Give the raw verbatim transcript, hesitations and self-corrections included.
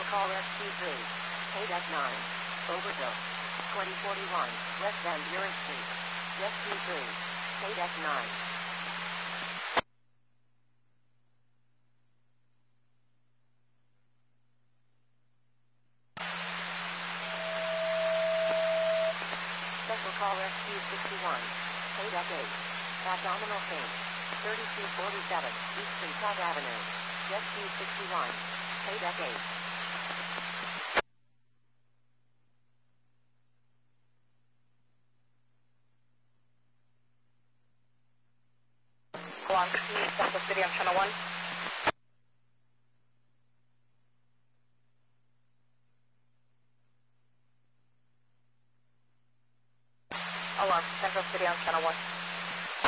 call S Q three. K D E C nine. Overville. twenty forty-one, West Van Buren Street. S Q three. K D E C nine. Special call S Q sixty-one. K D E C eight. Abdominal pain. thirty-two forty-seven, Eastern Tug Avenue. S Q sixty-one. K D E C eight. Along Central City on Channel one. Along Central City on Channel one.